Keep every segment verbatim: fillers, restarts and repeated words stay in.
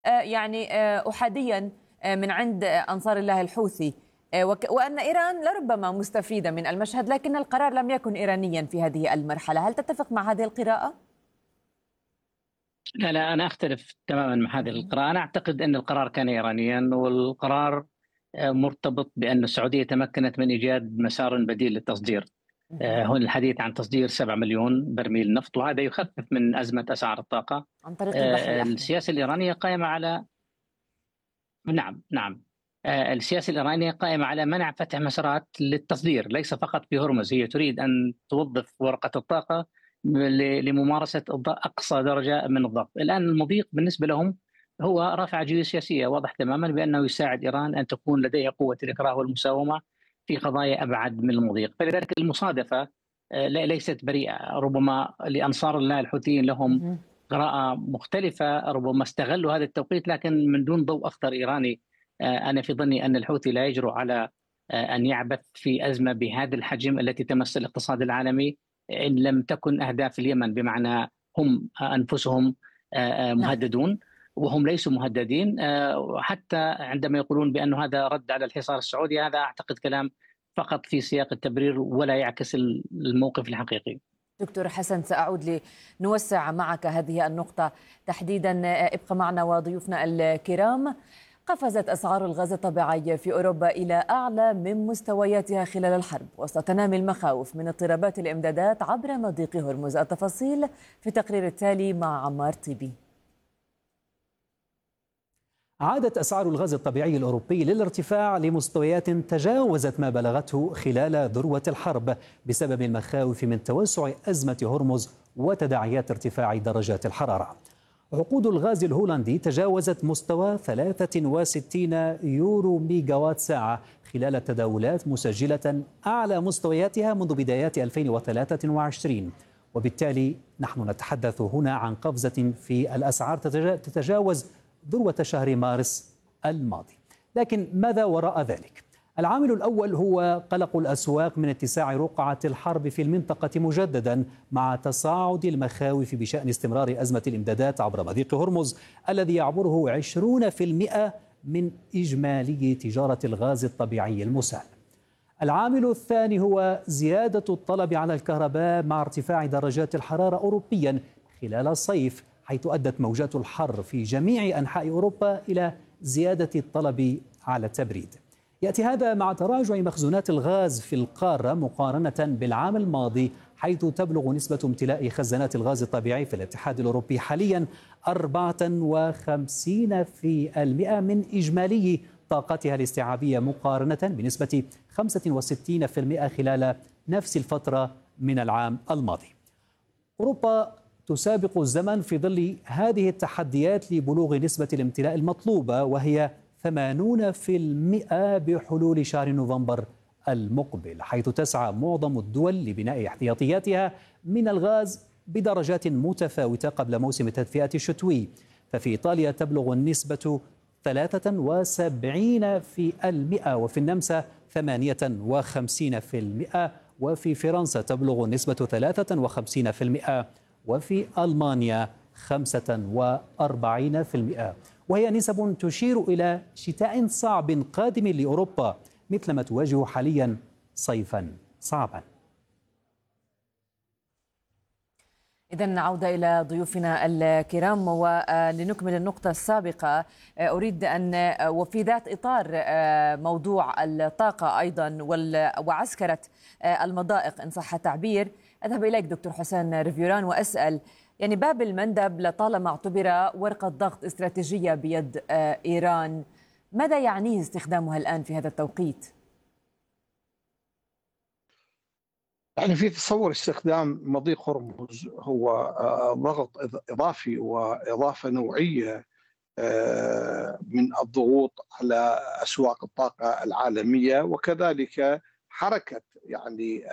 يعني أحاديا من عند أنصار الله الحوثي، وأن إيران لربما مستفيدة من المشهد، لكن القرار لم يكن إيرانيا في هذه المرحلة. هل تتفق مع هذه القراءة؟ لا لا أنا أختلف تماما مع هذه القراءة. أنا أعتقد أن القرار كان إيرانيا، والقرار مرتبط بأن السعودية تمكنت من إيجاد مسار بديل للتصدير. هنا الحديث عن تصدير سبعة مليون برميل نفط، وهذا يخفف من أزمة أسعار الطاقة. عن طريق البحر الأحمر. السياسة الإيرانية قائمة على نعم نعم السياسة الإيرانية قائمة على منع فتح مسارات للتصدير، ليس فقط في هرمز. هي تريد أن توظف ورقة الطاقة لممارسة أقصى درجة من الضغط. الآن المضيق بالنسبة لهم هو رفع جيوسياسية، واضح تماما بأنه يساعد إيران أن تكون لديها قوة الإكراه والمساومة في قضايا أبعد من المضيق. فلذلك المصادفة ليست بريئة. ربما لأنصار الله الحوثيين لهم قراءة مختلفة، ربما استغلوا هذا التوقيت، لكن من دون ضوء أخضر إيراني. أنا في ظني أن الحوثي لا يجرؤ على أن يعبث في أزمة بهذا الحجم التي تمس الاقتصاد العالمي إن لم تكن أهداف اليمن، بمعنى هم أنفسهم مهددون وهم ليسوا مهددين. حتى عندما يقولون بأن هذا رد على الحصار السعودي، هذا أعتقد كلام فقط في سياق التبرير ولا يعكس الموقف الحقيقي. دكتور حسن، سأعود لنوسع معك هذه النقطة تحديدا. ابقى معنا وضيوفنا الكرام. قفزت أسعار الغاز الطبيعي في أوروبا إلى أعلى من مستوياتها خلال الحرب، وسط تنامي المخاوف من اضطرابات الإمدادات عبر مضيق هرمز. التفاصيل في التقرير التالي مع عمار طيبي. عادت أسعار الغاز الطبيعي الأوروبي للارتفاع لمستويات تجاوزت ما بلغته خلال ذروة الحرب بسبب المخاوف من توسع أزمة هرمز وتداعيات ارتفاع درجات الحرارة. عقود الغاز الهولندي تجاوزت مستوى ثلاثة وستين يورو ميجاوات ساعة خلال التداولات، مسجلة أعلى مستوياتها منذ بدايات ألفين وثلاثة وعشرين. وبالتالي نحن نتحدث هنا عن قفزة في الأسعار تتجاوز ذروة شهر مارس الماضي. لكن ماذا وراء ذلك؟ العامل الأول هو قلق الأسواق من اتساع رقعة الحرب في المنطقة مجددا، مع تصاعد المخاوف بشأن استمرار أزمة الإمدادات عبر مضيق هرمز الذي يعبره عشرين بالمئة من إجمالي تجارة الغاز الطبيعي المسال. العامل الثاني هو زيادة الطلب على الكهرباء مع ارتفاع درجات الحرارة أوروبيا خلال الصيف، حيث أدت موجات الحر في جميع أنحاء أوروبا إلى زيادة الطلب على التبريد. يأتي هذا مع تراجع مخزونات الغاز في القارة مقارنة بالعام الماضي، حيث تبلغ نسبة امتلاء خزانات الغاز الطبيعي في الاتحاد الأوروبي حاليا أربعة وخمسين بالمئة من إجمالي طاقتها الاستيعابية، مقارنة بنسبة خمسة وستين بالمئة خلال نفس الفترة من العام الماضي. أوروبا تسابق الزمن في ظل هذه التحديات لبلوغ نسبة الامتلاء المطلوبة، وهي ثمانين بالمئة بحلول شهر نوفمبر المقبل، حيث تسعى معظم الدول لبناء احتياطياتها من الغاز بدرجات متفاوتة قبل موسم التدفئة الشتوي. ففي إيطاليا تبلغ النسبة ثلاثة وسبعين بالمئة، وفي النمسا ثمانية وخمسين بالمئة، وفي فرنسا تبلغ النسبة ثلاثة وخمسين بالمئة، وفي ألمانيا خمسة وأربعين بالمئة. وهي نسب تشير إلى شتاء صعب قادم لأوروبا، مثلما تواجه حاليا صيفا صعبا. إذن عودة إلى ضيوفنا الكرام ولنكمل النقطة السابقة. أريد أن وفي ذات إطار موضوع الطاقة أيضا وعسكرة المضائق إن صح التعبير، أذهب إليك دكتور حسن ريفيوران وأسأل، يعني باب المندب لطالما اعتبر ورقة ضغط استراتيجية بيد إيران، ماذا يعنيه استخدامها الآن في هذا التوقيت؟ يعني في تصور استخدام مضيق هرمز هو ضغط إضافي وإضافة نوعية من الضغوط على أسواق الطاقة العالمية، وكذلك حركة يعني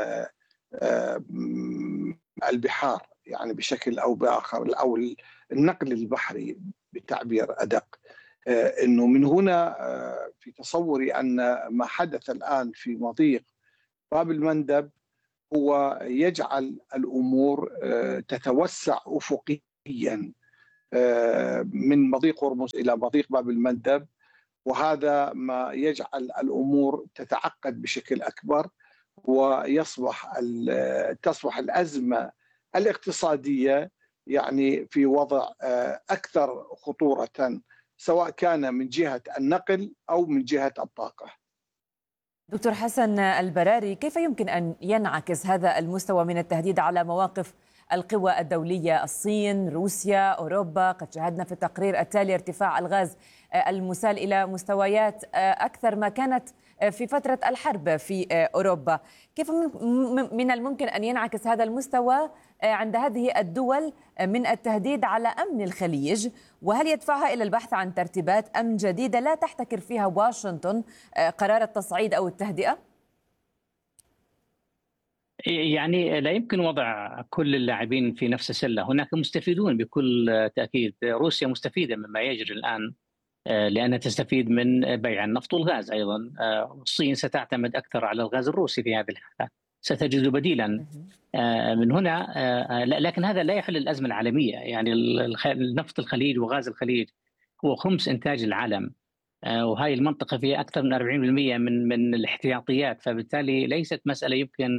البحار يعني بشكل أو بآخر، أو النقل البحري بتعبير أدق. إنه من هنا في تصوري أن ما حدث الآن في مضيق باب المندب هو يجعل الأمور تتوسع أفقيا من مضيق هرمز إلى مضيق باب المندب، وهذا ما يجعل الأمور تتعقد بشكل أكبر، ويصبح تصبح الأزمة الاقتصادية يعني في وضع أكثر خطورة، سواء كان من جهة النقل أو من جهة الطاقة. دكتور حسن البراري، كيف يمكن أن ينعكس هذا المستوى من التهديد على مواقف القوى الدولية؟ الصين، روسيا، أوروبا. قد شاهدنا في التقرير التالي ارتفاع الغاز المسال إلى مستويات أكثر ما كانت في فترة الحرب في أوروبا. كيف من الممكن أن ينعكس هذا المستوى عند هذه الدول من التهديد على أمن الخليج؟ وهل يدفعها إلى البحث عن ترتيبات أمن جديدة لا تحتكر فيها واشنطن قرار التصعيد أو التهدئة؟ يعني لا يمكن وضع كل اللاعبين في نفس السلة، هناك مستفيدون بكل تأكيد. روسيا مستفيدة مما يجري الآن لأنها تستفيد من بيع النفط والغاز أيضا. الصين ستعتمد أكثر على الغاز الروسي في هذه الحالة، ستجد بديلا من هنا. لكن هذا لا يحل الأزمة العالمية. يعني النفط الخليج وغاز الخليج هو خمس إنتاج العالم، وهذه المنطقة فيها أكثر من أربعين بالمئة من من الاحتياطيات، فبالتالي ليست مسألة يمكن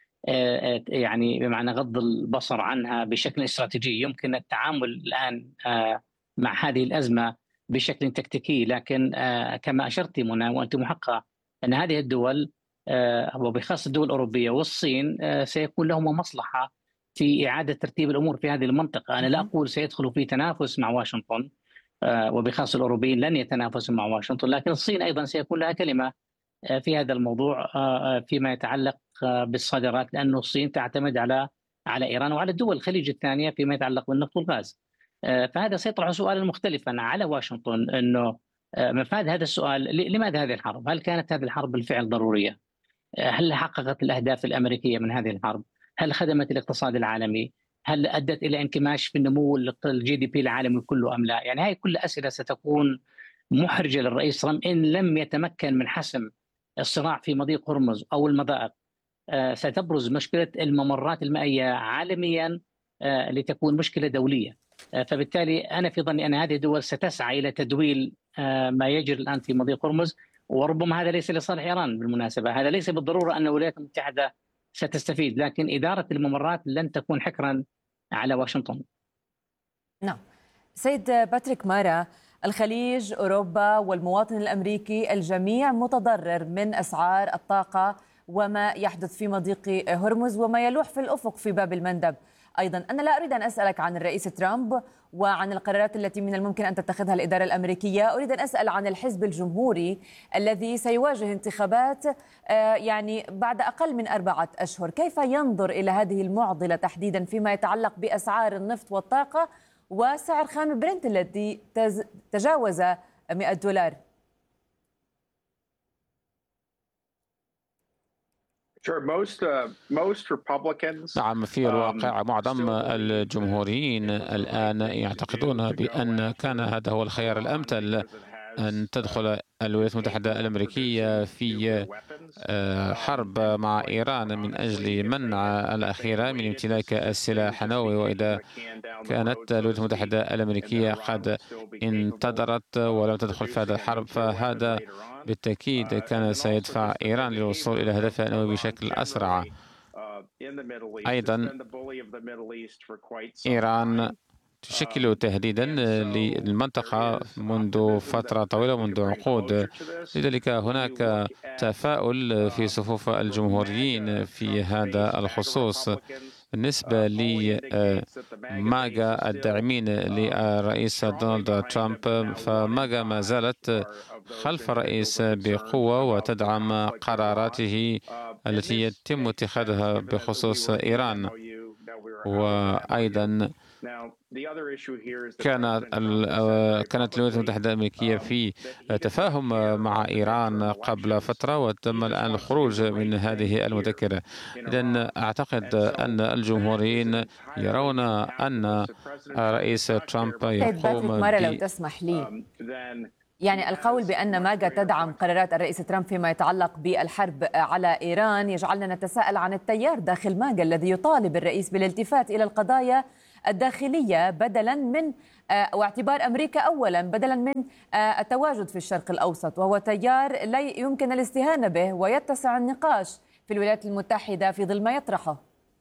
يعني بمعنى غض البصر عنها بشكل استراتيجي. يمكن التعامل الآن مع هذه الأزمة بشكل تكتيكي، لكن كما أشرت منى وأنت محقة أن هذه الدول وبخاصة الدول الأوروبية والصين سيكون لهم مصلحة في إعادة ترتيب الأمور في هذه المنطقة. أنا لا أقول سيدخلوا في تنافس مع واشنطن، وبخاصة الأوروبيين لن يتنافسوا مع واشنطن، لكن الصين أيضا سيكون لها كلمة في هذا الموضوع فيما يتعلق بالصادرات، لأن الصين تعتمد على على إيران وعلى الدول الخليج الثانية فيما يتعلق بالنفط والغاز. فهذا سيطرح سؤالا مختلفا على واشنطن، أنه مفاد هذا السؤال: لماذا هذه الحرب؟ هل كانت هذه الحرب بالفعل ضرورية؟ هل حققت الأهداف الأمريكية من هذه الحرب؟ هل خدمت الاقتصاد العالمي؟ هل أدت إلى انكماش في النمو الجي دي بي العالمي كله أم لا؟ يعني هذه كل أسئلة ستكون محرجة للرئيس ترامب إن لم يتمكن من حسم الصراع في مضيق هرمز أو المضائق. ستبرز مشكلة الممرات المائية عالميا لتكون مشكلة دولية. فبالتالي أنا في ظني أن هذه الدول ستسعى إلى تدويل ما يجري الآن في مضيق هرمز، وربما هذا ليس لصالح إيران بالمناسبة. هذا ليس بالضرورة أن الولايات المتحدة ستستفيد، لكن إدارة الممرات لن تكون حكرا على واشنطن. نعم. سيد باتريك مارا، الخليج، أوروبا والمواطن الأمريكي الجميع متضرر من أسعار الطاقة وما يحدث في مضيق هرمز وما يلوح في الأفق في باب المندب أيضا. أنا لا أريد أن أسألك عن الرئيس ترامب وعن القرارات التي من الممكن أن تتخذها الإدارة الأمريكية، أريد أن أسأل عن الحزب الجمهوري الذي سيواجه انتخابات يعني بعد أقل من أربعة أشهر. كيف ينظر إلى هذه المعضلة تحديدا فيما يتعلق بأسعار النفط والطاقة وسعر خام برنت الذي تجاوز مئة دولار؟ نعم، في الواقع معظم الجمهوريين الآن يعتقدون بأن كان هذا هو الخيار الأمثل، أن تدخل الولايات المتحدة الأمريكية في حرب مع إيران من أجل منع الأخيرة من امتلاك السلاح النووي. وإذا كانت الولايات المتحدة الأمريكية قد انتظرت ولم تدخل في هذا الحرب، فهذا بالتأكيد كان سيدفع إيران للوصول إلى هدفها النووي بشكل أسرع. أيضا إيران تشكل تهديدا للمنطقة منذ فترة طويلة، منذ عقود. لذلك هناك تفاؤل في صفوف الجمهوريين في هذا الخصوص. بالنسبة لماغا الداعمين للرئيس دونالد ترامب، فماغا ما زالت خلف الرئيس بقوة وتدعم قراراته التي يتم اتخاذها بخصوص إيران. وأيضا كانت كانت الولايات المتحدة الأمريكية في تفاهم مع إيران قبل فترة، وتم الآن الخروج من هذه المذكرة. إذن أعتقد أن الجمهوريين يرون أن الرئيس ترامب يقوم ب... لو تسمح لي، يعني القول بأن ماغا تدعم قرارات الرئيس ترامب فيما يتعلق بالحرب على إيران يجعلنا نتساءل عن التيار داخل ماغا الذي يطالب الرئيس بالالتفات إلى القضايا الداخلية بدلا من واعتبار أمريكا أولا بدلا من التواجد في الشرق الأوسط، وهو تيار لا يمكن الاستهانة به ويتسع النقاش في الولايات المتحدة في ظل ما يطرحه.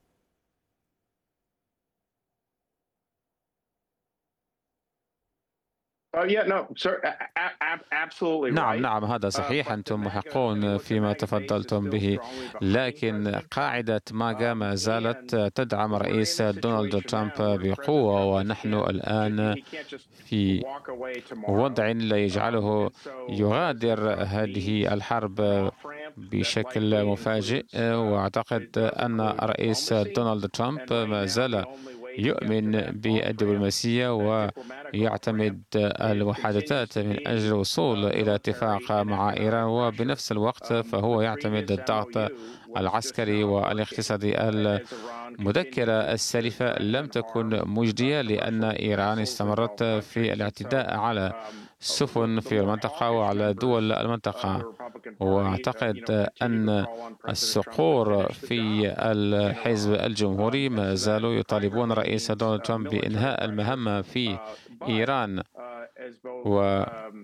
نعم نعم هذا صحيح، أنتم محقون فيما تفضلتم به، لكن قاعدة ماغا ما زالت تدعم رئيس دونالد ترامب بقوة، ونحن الآن في وضع لا يجعله يغادر هذه الحرب بشكل مفاجئ. وأعتقد أن رئيس دونالد ترامب ما زال يؤمن بالدبلوماسية ويعتمد المحادثات من أجل الوصول إلى اتفاق مع إيران، وبنفس الوقت فهو يعتمد الضغط العسكري والاقتصادي. المذكرة السالفة لم تكن مجدية لأن إيران استمرت في الاعتداء على السفن في المنطقة وعلى دول المنطقة، وأعتقد أن الصقور في الحزب الجمهوري ما زالوا يطالبون رئيس دونالد ترامب بإنهاء المهمة في إيران. و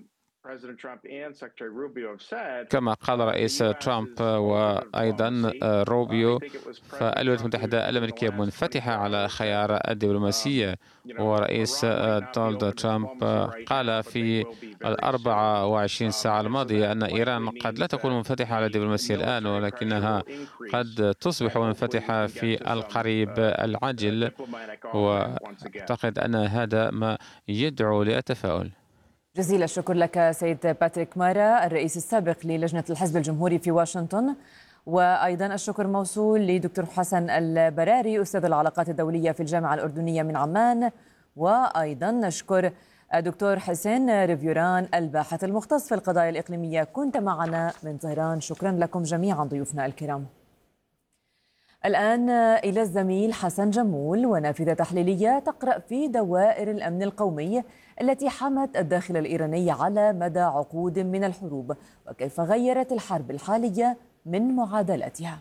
كما قال رئيس ترامب وأيضا روبيو، فالولايات المتحدة الأمريكية منفتحة على خيار الدبلوماسية، ورئيس دونالد ترامب قال في الأربع وعشرين ساعة الماضية أن إيران قد لا تكون منفتحة على الدبلوماسية الآن، ولكنها قد تصبح منفتحة في القريب العاجل، وأعتقد أن هذا ما يدعو للتفاؤل. جزيل الشكر لك سيد باتريك مارا، الرئيس السابق للجنة الحزب الجمهوري في واشنطن، وأيضا الشكر موصول لدكتور حسن البراري أستاذ العلاقات الدولية في الجامعة الأردنية من عمان، وأيضا نشكر دكتور حسين ريفيوران الباحث المختص في القضايا الإقليمية. كنت معنا من طهران، شكرا لكم جميعا ضيوفنا الكرام. الآن إلى الزميل حسن جمول ونافذة تحليلية تقرأ في دوائر الأمن القومي التي حمت الداخل الإيراني على مدى عقود من الحروب، وكيف غيرت الحرب الحالية من معادلتها.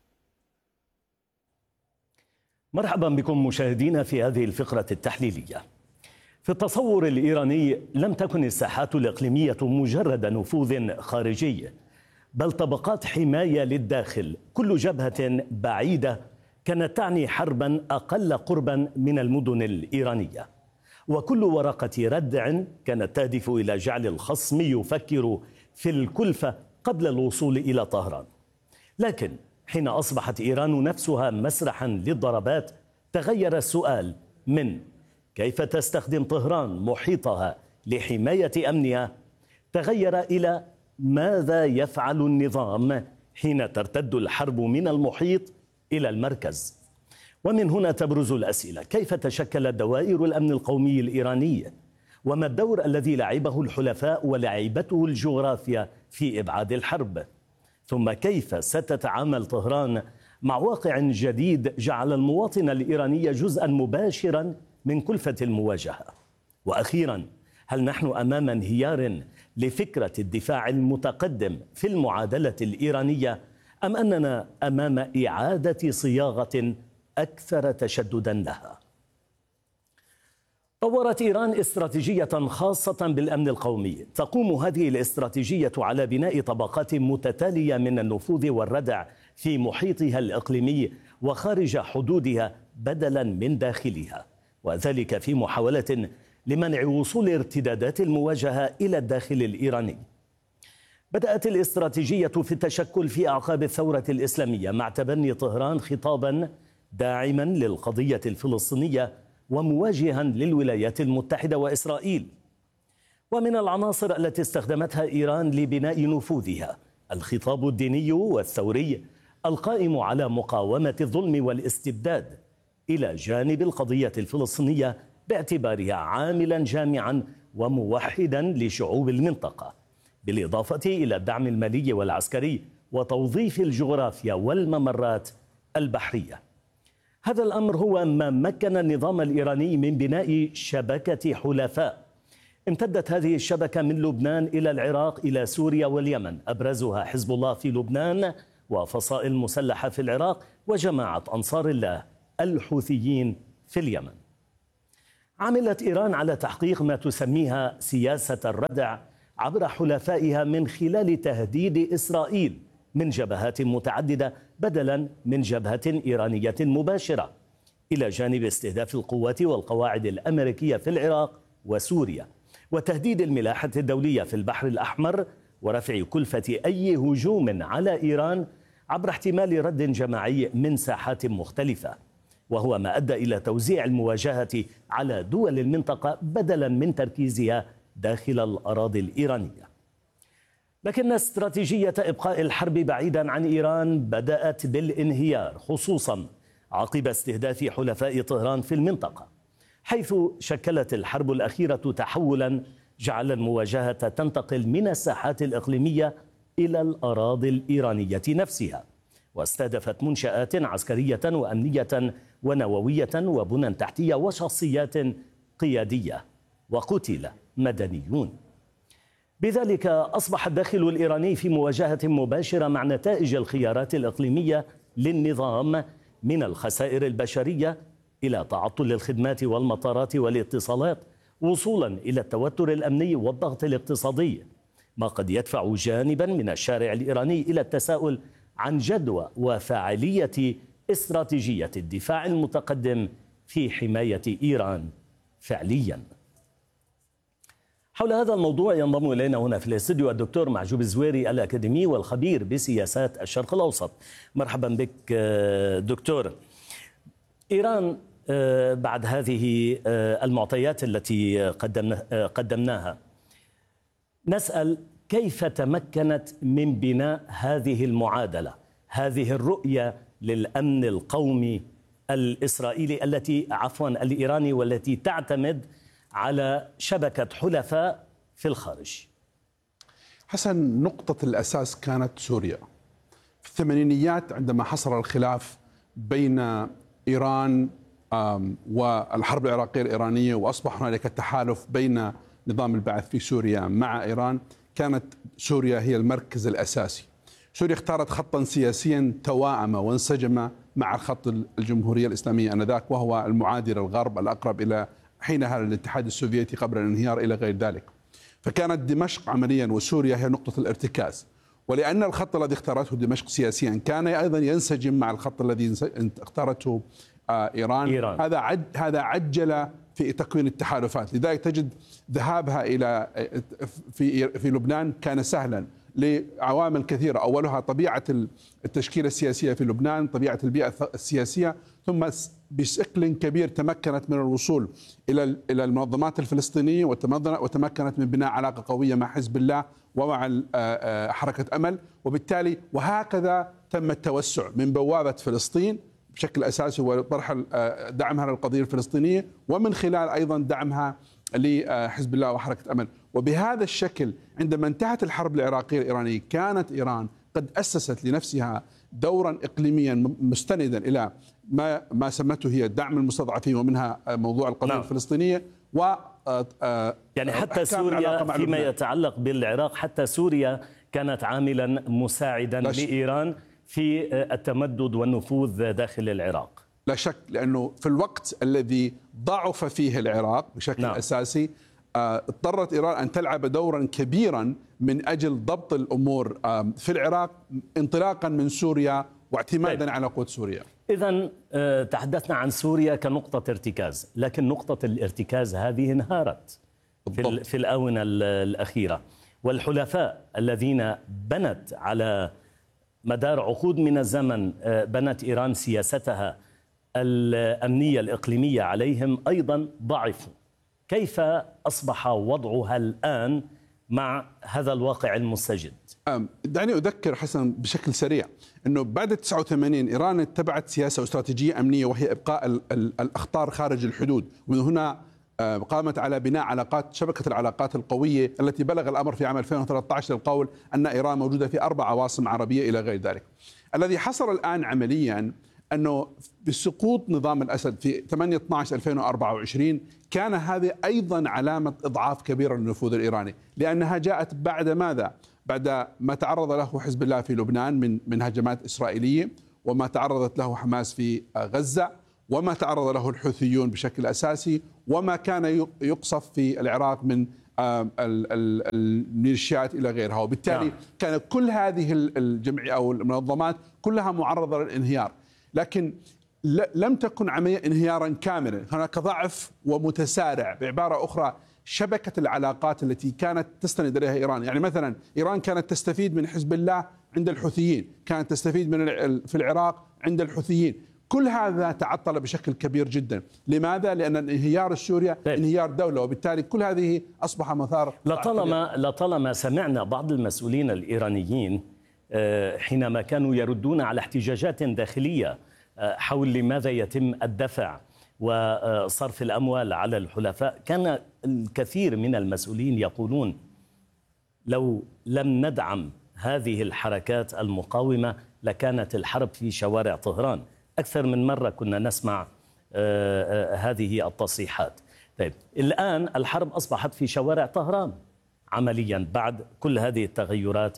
مرحبا بكم مشاهدينا في هذه الفقرة التحليلية. في التصور الإيراني لم تكن الساحات الإقليمية مجرد نفوذ خارجي، بل طبقات حماية للداخل. كل جبهة بعيدة كانت تعني حربا أقل قربا من المدن الإيرانية، وكل ورقة ردع كانت تهدف إلى جعل الخصم يفكر في الكلفة قبل الوصول إلى طهران. لكن حين أصبحت إيران نفسها مسرحا للضربات، تغير السؤال من كيف تستخدم طهران محيطها لحماية أمنها، تغير إلى ماذا يفعل النظام حين ترتد الحرب من المحيط إلى المركز. ومن هنا تبرز الأسئلة: كيف تشكلت دوائر الأمن القومي الإيراني؟ وما الدور الذي لعبه الحلفاء ولعبته الجغرافيا في إبعاد الحرب؟ ثم كيف ستتعامل طهران مع واقع جديد جعل المواطن الإيراني جزءا مباشرا من كلفة المواجهة؟ وأخيرا، هل نحن أمام انهيار لفكرة الدفاع المتقدم في المعادلة الإيرانية، أم أننا أمام إعادة صياغة أكثر تشددا لها؟ طورت إيران استراتيجية خاصة بالأمن القومي. تقوم هذه الاستراتيجية على بناء طبقات متتالية من النفوذ والردع في محيطها الإقليمي وخارج حدودها بدلا من داخلها، وذلك في محاولة لمنع وصول ارتدادات المواجهة إلى الداخل الإيراني. بدأت الاستراتيجية في التشكل في أعقاب الثورة الإسلامية مع تبني طهران خطابا داعما للقضية الفلسطينية ومواجها للولايات المتحدة وإسرائيل. ومن العناصر التي استخدمتها إيران لبناء نفوذها الخطاب الديني والثوري القائم على مقاومة الظلم والاستبداد إلى جانب القضية الفلسطينية باعتبارها عاملا جامعا وموحدا لشعوب المنطقة، بالإضافة إلى الدعم المالي والعسكري وتوظيف الجغرافيا والممرات البحرية. هذا الأمر هو ما مكن النظام الإيراني من بناء شبكة حلفاء. امتدت هذه الشبكة من لبنان إلى العراق إلى سوريا واليمن، أبرزها حزب الله في لبنان وفصائل مسلحة في العراق وجماعة أنصار الله الحوثيين في اليمن. عملت إيران على تحقيق ما تسميها سياسة الردع عبر حلفائها من خلال تهديد إسرائيل من جبهات متعددة بدلا من جبهة إيرانية مباشرة، إلى جانب استهداف القوات والقواعد الأمريكية في العراق وسوريا، وتهديد الملاحة الدولية في البحر الأحمر، ورفع كلفة أي هجوم على إيران عبر احتمال رد جماعي من ساحات مختلفة، وهو ما أدى إلى توزيع المواجهة على دول المنطقة بدلا من تركيزها داخل الأراضي الإيرانية. لكن استراتيجية إبقاء الحرب بعيدا عن إيران بدأت بالانهيار، خصوصا عقب استهداف حلفاء طهران في المنطقة، حيث شكلت الحرب الأخيرة تحولا جعل المواجهة تنتقل من الساحات الإقليمية إلى الأراضي الإيرانية نفسها، واستهدفت منشآت عسكرية وأمنية ونووية وبنى تحتية وشخصيات قيادية، وقتل مدنيون. بذلك أصبح الداخل الإيراني في مواجهة مباشرة مع نتائج الخيارات الإقليمية للنظام، من الخسائر البشرية إلى تعطل الخدمات والمطارات والاتصالات، وصولا إلى التوتر الأمني والضغط الاقتصادي، ما قد يدفع جانبا من الشارع الإيراني إلى التساؤل عن جدوى وفاعلية استراتيجية الدفاع المتقدم في حماية إيران فعليا. حول هذا الموضوع ينضم إلينا هنا في الاستوديو الدكتور معجوب الزويري الأكاديمي والخبير بسياسات الشرق الأوسط. مرحبا بك دكتور. إيران بعد هذه المعطيات التي قدمناها نسأل كيف تمكنت من بناء هذه المعادلة، هذه الرؤية للأمن القومي الإسرائيلي التي عفوا الإيراني، والتي تعتمد على شبكة حلفاء في الخارج؟ حسن، نقطة الأساس كانت سوريا في الثمانينيات عندما حصل الخلاف بين إيران والحرب العراقية الإيرانية، وأصبح هنالك تحالف بين نظام البعث في سوريا مع إيران. كانت سوريا هي المركز الأساسي. سوريا اختارت خطا سياسيا توائم وانسجم مع الخط الجمهورية الإسلامية آنذاك، وهو المعادي للغرب الأقرب إلى حينها الاتحاد السوفيتي قبل الانهيار إلى غير ذلك. فكانت دمشق عمليا وسوريا هي نقطة الارتكاز، ولأن الخط الذي اختارته دمشق سياسيا كان أيضا ينسجم مع الخط الذي اختارته إيران, إيران. هذا عد هذا عجل في تكوين التحالفات. لذلك تجد ذهابها إلى في في لبنان كان سهلا لعوامل كثيرة، أولها طبيعة التشكيلة السياسية في لبنان، طبيعة البيئة السياسية، ثم بشكل كبير تمكنت من الوصول إلى إلى المنظمات الفلسطينية، وتمكنت من بناء علاقة قوية مع حزب الله ومع حركة أمل، وبالتالي وهكذا تم التوسع من بوابة فلسطين بشكل أساسي وطرح دعمها للقضية الفلسطينية، ومن خلال أيضا دعمها لحزب الله وحركة أمل. وبهذا الشكل عندما انتهت الحرب العراقية الإيرانية كانت إيران قد أسست لنفسها دورا إقليميا مستندا إلى ما ما سمته هي دعم المستضعفين، ومنها موضوع القضية نعم. الفلسطينية و يعني حتى سوريا فيما يتعلق بالعراق، حتى سوريا كانت عاملا مساعدا لإيران في التمدد والنفوذ داخل العراق. لا شك، لأنه في الوقت الذي ضعف فيه العراق بشكل نعم. أساسي اضطرت إيران أن تلعب دورا كبيرا من أجل ضبط الأمور في العراق انطلاقا من سوريا واعتمادا طيب. على قوة سوريا. إذن تحدثنا عن سوريا كنقطة ارتكاز، لكن نقطة الارتكاز هذه انهارت في, في الآونة الأخيرة، والحلفاء الذين بنت على مدار عقود من الزمن بنت إيران سياستها الأمنية الإقليمية عليهم أيضا ضعفوا. كيف أصبح وضعها الآن مع هذا الواقع المستجد؟ دعني أذكر حسن بشكل سريع أنه بعد تسعة وثمانين إيران اتبعت سياسة واستراتيجية أمنية، وهي إبقاء الأخطار خارج الحدود، ومن هنا قامت على بناء علاقات شبكة العلاقات القوية التي بلغ الأمر في عام ألفين وثلاثة عشر للقول أن إيران موجودة في أربع عواصم عربية إلى غير ذلك. الذي حصل الآن عمليا أنه بسقوط نظام الأسد في ثمانية اثنا عشر ألفين وأربعة وعشرين كان هذه أيضا علامة إضعاف كبيرة للنفوذ الإيراني، لأنها جاءت بعد ماذا؟ بعد ما تعرض له حزب الله في لبنان من من هجمات إسرائيلية، وما تعرضت له حماس في غزة، وما تعرض له الحوثيون بشكل أساسي، وما كان يقصف في العراق من الميليشيات إلى غيرها. وبالتالي نعم. كان كل هذه الجمعية أو المنظمات كلها معرضة للانهيار، لكن لم تكن عملية انهيارا كاملا. هناك ضعف ومتسارع. بعبارة أخرى، شبكة العلاقات التي كانت تستند إليها إيران، يعني مثلا إيران كانت تستفيد من حزب الله عند الحوثيين، كانت تستفيد من في العراق عند الحوثيين، كل هذا تعطل بشكل كبير جدا. لماذا؟ لأن انهيار سوريا انهيار دولة، وبالتالي كل هذه أصبح مثار. لطالما لطالما سمعنا بعض المسؤولين الإيرانيين حينما كانوا يردون على احتجاجات داخلية حول لماذا يتم الدفع وصرف الأموال على الحلفاء، كان الكثير من المسؤولين يقولون لو لم ندعم هذه الحركات المقاومة لكانت الحرب في شوارع طهران. أكثر من مرة كنا نسمع هذه التصريحات. طيب الآن الحرب أصبحت في شوارع طهران عمليا بعد كل هذه التغيرات.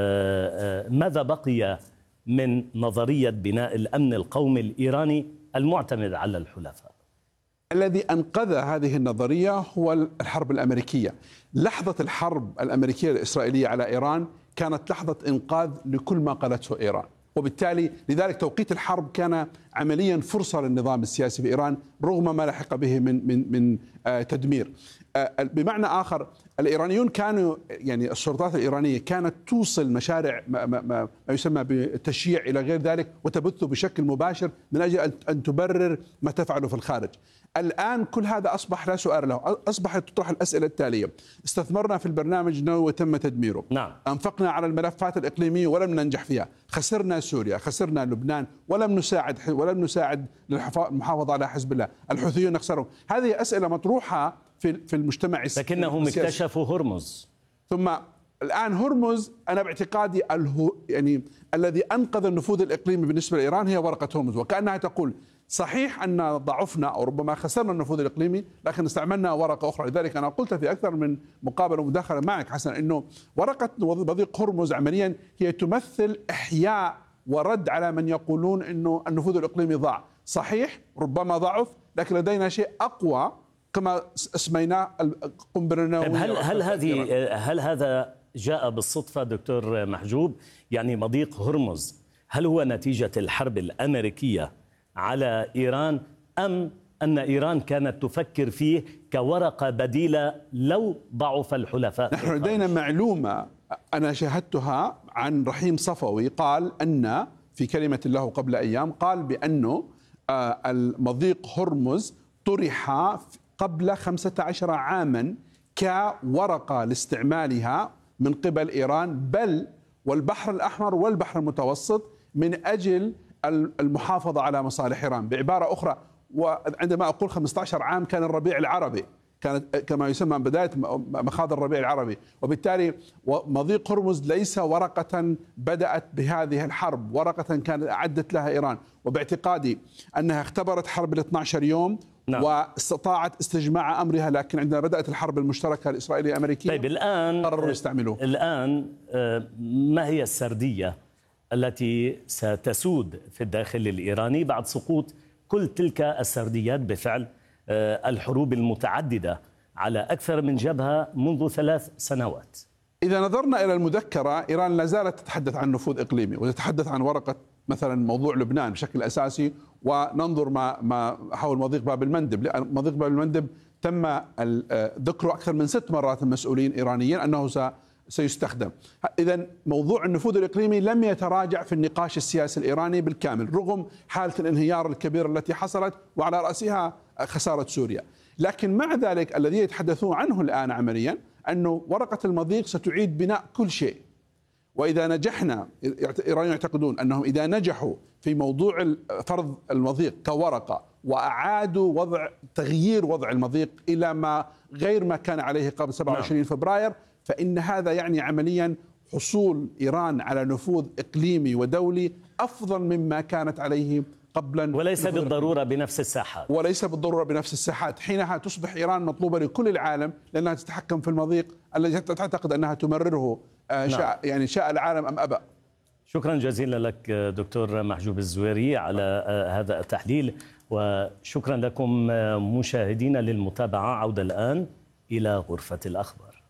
ماذا بقي من نظرية بناء الأمن القومي الإيراني المعتمد على الحلفاء؟ الذي أنقذ هذه النظرية هو الحرب الأمريكية. لحظة الحرب الأمريكية الإسرائيلية على إيران كانت لحظة إنقاذ لكل ما قالته إيران، وبالتالي لذلك توقيت الحرب كان عمليا فرصة للنظام السياسي في إيران رغم ما لحق به من من من تدمير. بمعنى آخر، الإيرانيون كانوا يعني السلطات الإيرانية كانت توصل مشاريع ما, ما, ما يسمى بالتشييع إلى غير ذلك وتبثه بشكل مباشر من أجل أن تبرر ما تفعله في الخارج. الآن كل هذا أصبح لا سؤال له، أصبحت تطرح الأسئلة التالية: استثمرنا في البرنامج النووي وتم تدميره، نعم. أنفقنا على الملفات الإقليمية ولم ننجح فيها، خسرنا سوريا، خسرنا لبنان، ولم نساعد ولم نساعد للمحافظة على حزب الله، الحوثيون نخسرهم. هذه أسئلة مطروحة في في المجتمع السياسي. لكنهم اكتشفوا هرمز. ثم الآن هرمز، أنا باعتقادي يعني الذي أنقذ النفوذ الإقليمي بالنسبة لإيران هي ورقة هرمز، وكأنها تقول صحيح أن ضعفنا أو ربما خسرنا النفوذ الإقليمي لكن استعملنا ورقة أخرى. لذلك أنا قلت في أكثر من مقابلة ومداخلة معك حسن أنه ورقة مضيق هرمز عمليا هي تمثل إحياء ورد على من يقولون أنه النفوذ الإقليمي ضاع. صحيح ربما ضعف، لكن لدينا شيء أقوى كما اسميناه القنبلة النووية. هل هل هذه هل هذا جاء بالصدفة دكتور محجوب؟ يعني مضيق هرمز هل هو نتيجة الحرب الأمريكية على إيران، أم أن إيران كانت تفكر فيه كورقة بديلة لو ضعف الحلفاء؟ نحن لدينا معلومة أنا شاهدتها عن رحيم صفوي، قال أن في كلمة له قبل أيام قال بأنه المضيق هرمز طرح قبل خمسة عشر عاما كورقة لاستعمالها من قبل إيران، بل والبحر الأحمر والبحر المتوسط من أجل المحافظة على مصالح إيران. بعبارة أخرى، وعندما أقول خمسة عشر عام كان الربيع العربي، كانت كما يسمى بداية مخاض الربيع العربي، وبالتالي مضيق هرمز ليس ورقة بدأت بهذه الحرب، ورقة كانت أعدت لها إيران، وباعتقادي أنها اختبرت حرب ال اثني عشر يوم نعم. واستطاعت استجماع أمرها، لكن عندما بدأت الحرب المشتركة الإسرائيلية الأمريكية طيب الآن قرروا يستعملوه. الآن ما هي السردية التي ستسود في الداخل الإيراني بعد سقوط كل تلك السرديات بفعل الحروب المتعددة على أكثر من جبهة منذ ثلاث سنوات؟ إذا نظرنا إلى المذكرة، إيران لا زالت تتحدث عن نفوذ إقليمي وتتحدث عن ورقة مثلا موضوع لبنان بشكل أساسي، وننظر ما ما حول مضيق باب المندب. لأن مضيق باب المندب تم ذكره أكثر من ست مرات من مسؤولين إيرانيين أنه سيستخدم. إذا موضوع النفوذ الإقليمي لم يتراجع في النقاش السياسي الإيراني بالكامل رغم حالة الانهيار الكبيرة التي حصلت وعلى رأسها خسارة سوريا. لكن مع ذلك الذي يتحدثون عنه الآن عمليا أنه ورقة المضيق ستعيد بناء كل شيء. وإذا نجحنا، الإيرانيون يعتقدون أنهم إذا نجحوا في موضوع فرض المضيق كورقة وأعادوا وضع تغيير وضع المضيق إلى ما غير ما كان عليه قبل سبعة وعشرين فبراير، فإن هذا يعني عمليا حصول إيران على نفوذ إقليمي ودولي أفضل مما كانت عليه قبلا، وليس بالضرورة بنفس الساحات وليس بالضرورة بنفس الساحات. حينها تصبح إيران مطلوبة لكل العالم لأنها تتحكم في المضيق الذي تعتقد أنها تمرره شاء نعم. يعني شاء العالم أم أبى. شكرا جزيلا لك دكتور محجوب الزويري على هذا التحليل وشكرا لكم مشاهدينا للمتابعة. عودة الآن إلى غرفة الأخبار.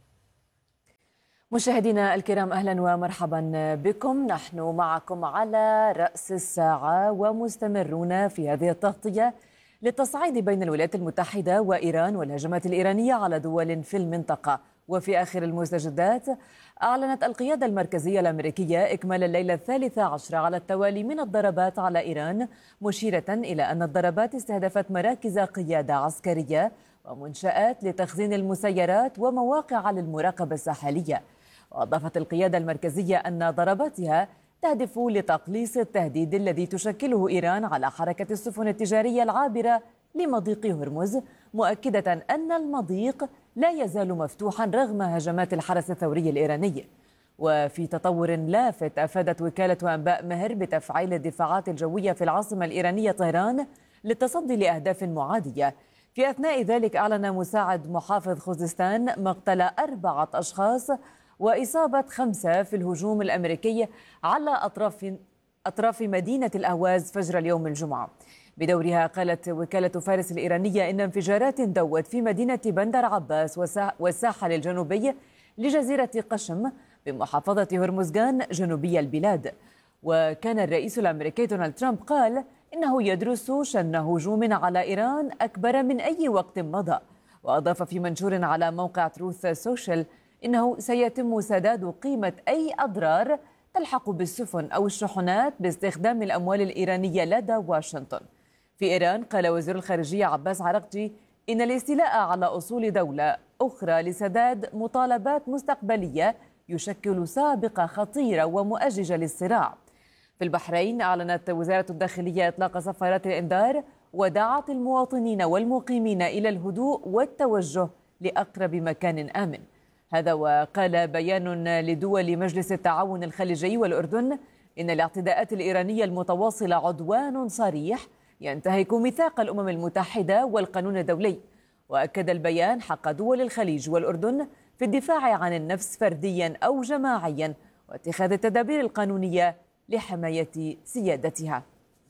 مشاهدينا الكرام، أهلا ومرحبا بكم. نحن معكم على رأس الساعة ومستمرون في هذه التغطية للتصعيد بين الولايات المتحدة وإيران والهجمات الإيرانية على دول في المنطقة. وفي آخر المستجدات، أعلنت القيادة المركزية الأمريكية إكمال الليلة الثالثة عشر على التوالي من الضربات على إيران، مشيرة إلى أن الضربات استهدفت مراكز قيادة عسكرية ومنشآت لتخزين المسيرات ومواقع للمراقبة الساحلية. وأضافت القيادة المركزية أن ضرباتها تهدف لتقليص التهديد الذي تشكله إيران على حركة السفن التجارية العابرة لمضيق هرمز، مؤكدة أن المضيق لا يزال مفتوحا رغم هجمات الحرس الثوري الإيراني. وفي تطور لافت، أفادت وكالة أنباء مهر بتفعيل الدفاعات الجوية في العاصمة الإيرانية طهران للتصدي لأهداف معادية. في أثناء ذلك، أعلن مساعد محافظ خوزستان مقتل أربعة أشخاص وإصابة خمسة في الهجوم الأمريكي على أطراف أطراف مدينة الأهواز فجر اليوم الجمعة. بدورها، قالت وكالة فارس الإيرانية إن انفجارات دوت في مدينة بندر عباس والساحل الجنوبي لجزيرة قشم بمحافظة هرمزغان جنوبي البلاد. وكان الرئيس الأمريكي دونالد ترامب قال إنه يدرس شن هجوم على إيران أكبر من أي وقت مضى. وأضاف في منشور على موقع تروث سوشيال إنه سيتم سداد قيمة أي أضرار تلحق بالسفن أو الشحنات باستخدام الأموال الإيرانية لدى واشنطن. في إيران، قال وزير الخارجية عباس عراقجي إن الاستيلاء على أصول دولة أخرى لسداد مطالبات مستقبلية يشكل سابقة خطيرة ومؤججة للصراع. في البحرين، أعلنت وزارة الداخلية إطلاق صفارات الإنذار ودعت المواطنين والمقيمين إلى الهدوء والتوجه لأقرب مكان آمن. هذا وقال بيان لدول مجلس التعاون الخليجي والأردن إن الاعتداءات الإيرانية المتواصلة عدوان صريح ينتهك ميثاق الأمم المتحدة والقانون الدولي. وأكد البيان حق دول الخليج والأردن في الدفاع عن النفس فرديا أو جماعيا واتخاذ التدابير القانونية لحماية سيادتها.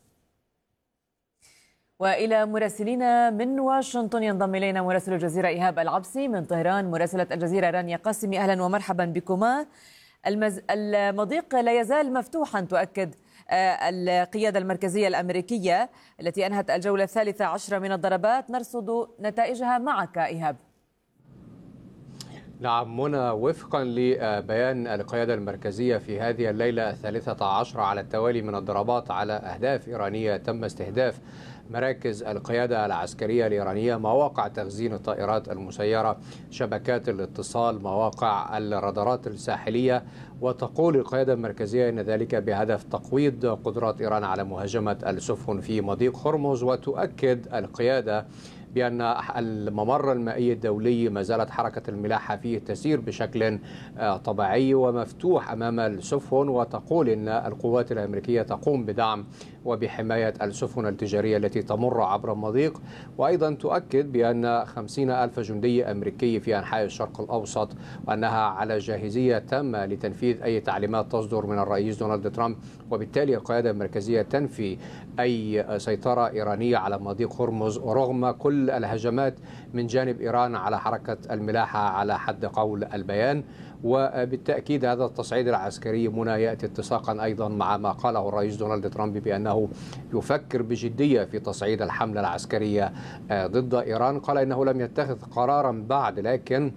وإلى مراسلين من واشنطن ينضم إلينا مراسل الجزيرة إيهاب العبسي، من طهران مراسلة الجزيرة رانيا قاسمي. أهلا ومرحبا بكما. المز... المضيق لا يزال مفتوحا، تؤكد القيادة المركزية الأمريكية التي أنهت الجولة الثالثة عشرة من الضربات. نرصد نتائجها معك إيهاب. نعم منى، وفقا لبيان القيادة المركزية في هذه الليلة الثالثة عشرة على التوالي من الضربات على أهداف إيرانية، تم استهداف مراكز القيادة العسكرية الإيرانية، مواقع تخزين الطائرات المسيرة، شبكات الاتصال، مواقع الرادارات الساحلية. وتقول القيادة المركزية أن ذلك بهدف تقويض قدرات إيران على مهاجمة السفن في مضيق هرمز. وتؤكد القيادة بأن الممر المائي الدولي ما زالت حركة الملاحة فيه تسير بشكل طبيعي ومفتوح أمام السفن. وتقول أن القوات الأمريكية تقوم بدعم وبحماية السفن التجارية التي تمر عبر المضيق. وأيضا تؤكد بأن خمسين ألف جندي أمريكي في أنحاء الشرق الأوسط، وأنها على جاهزية تامة لتنفيذ أي تعليمات تصدر من الرئيس دونالد ترامب. وبالتالي القيادة المركزية تنفي أي سيطرة إيرانية على مضيق هرمز رغم كل الهجمات من جانب إيران على حركة الملاحة على حد قول البيان. وبالتأكيد هذا التصعيد العسكري منى يأتي اتساقا أيضا مع ما قاله الرئيس دونالد ترامب بأنه يفكر بجدية في تصعيد الحملة العسكرية ضد إيران. قال إنه لم يتخذ قرارا بعد، لكن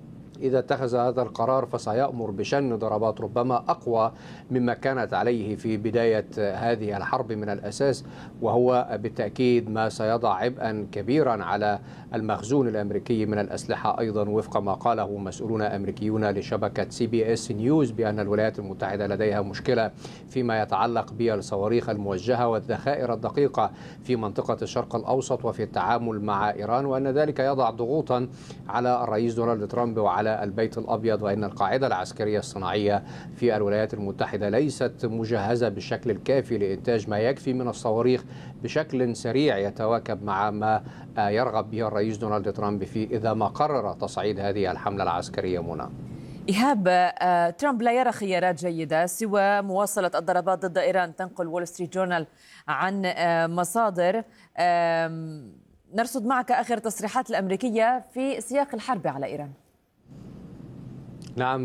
إذا اتخذ هذا القرار فسيأمر بشن ضربات ربما أقوى مما كانت عليه في بداية هذه الحرب من الأساس، وهو بالتأكيد ما سيضع عبئا كبيرا على المخزون الأمريكي من الأسلحة أيضا، وفق ما قاله مسؤولون أمريكيون لشبكة سي بي اس نيوز بأن الولايات المتحدة لديها مشكلة فيما يتعلق بالصواريخ الموجهة والذخائر الدقيقة في منطقة الشرق الأوسط وفي التعامل مع إيران، وأن ذلك يضع ضغوطا على الرئيس دونالد ترامب وعلى البيت الأبيض، وأن القاعدة العسكرية الصناعية في الولايات المتحدة ليست مجهزة بالشكل الكافي لإنتاج ما يكفي من الصواريخ بشكل سريع يتواكب مع ما يرغب به الرئيس دونالد ترامب في إذا ما قرر تصعيد هذه الحملة العسكرية. منى إيهاب، ترامب لا يرى خيارات جيدة سوى مواصلة الضربات ضد إيران، تنقل وول ستريت جورنال عن مصادر. نرصد معك آخر تصريحات الأمريكية في سياق الحرب على إيران. نعم،